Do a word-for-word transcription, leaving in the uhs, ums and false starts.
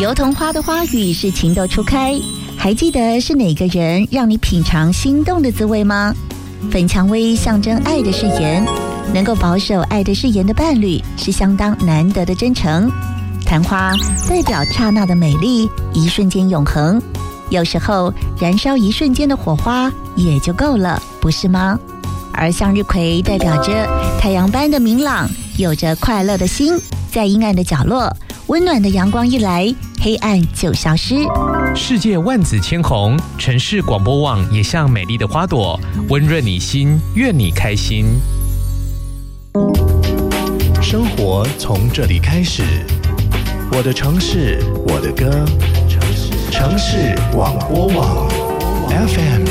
油桐花的花语是情窦初开，还记得是哪个人让你品尝心动的滋味吗？粉蔷薇象征爱的誓言，能够保守爱的誓言的伴侣是相当难得的真诚。昙花代表刹那的美丽，一瞬间永恒。有时候燃烧一瞬间的火花也就够了，不是吗？而向日葵代表着太阳般的明朗，有着快乐的心，在阴暗的角落，温暖的阳光一来，黑暗就消失。 世界万紫千红，城市广播网也像美丽的花朵，温润你心，愿你开心。 生活从这里开始，我的城市，我的歌，城市广播网 F M